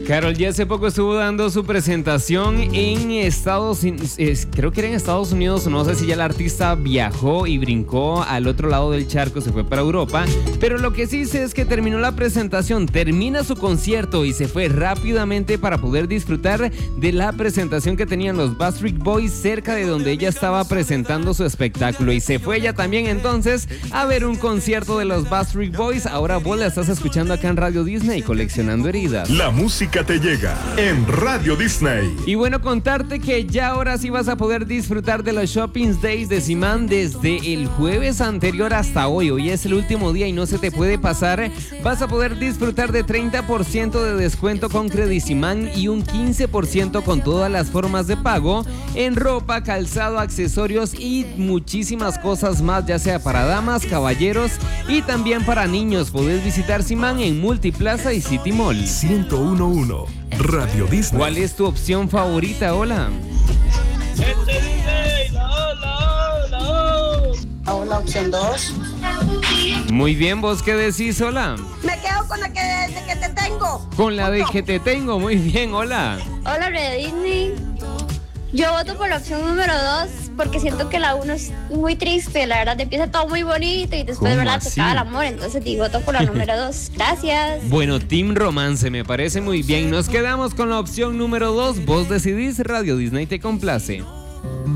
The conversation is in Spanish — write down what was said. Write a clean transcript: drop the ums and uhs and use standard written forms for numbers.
Karol G hace poco estuvo dando su presentación en Estados Unidos, creo que era en Estados Unidos, no sé si ya el artista viajó y brincó al otro lado del charco, se fue para Europa, pero lo que sí sé es que terminó la presentación, termina su concierto y se fue rápidamente para poder disfrutar de la presentación que tenían los Backstreet Boys cerca de donde ella estaba presentando su espectáculo, y se fue ella también entonces a ver un concierto de los Backstreet Boys. Ahora vos la estás escuchando acá en Radio Disney, Coleccionando Heridas. La música te llega en Radio Disney. Y bueno, contarte que ya ahora sí vas a poder disfrutar de los Shopping Days de Simán desde el jueves anterior hasta hoy. Hoy es el último día y no se te puede pasar. Vas a poder disfrutar de 30% de descuento con Credisimán y un 15% con todas las formas de pago en ropa, calzado, accesorios y muchísimas cosas más, ya sea para damas, caballeros y también para niños. Podés visitar Simán en Multiplaza y City Mall. 101.1 Radio Disney. ¿Cuál es tu opción favorita? Hola. Hola, opción 2. Muy bien, ¿vos qué decís? Hola. Me quedo con la de que te tengo. Con la de que te tengo, muy bien, hola. Hola, Radio Disney. Yo voto por la opción número 2 porque siento que la 1 es muy triste, la verdad, empieza todo muy bonito y después, ¿verdad?, se acaba el amor, entonces voto por la número 2. Gracias. Bueno, Team Romance, me parece muy bien. Nos quedamos con la opción número 2. Vos decidís, Radio Disney te complace.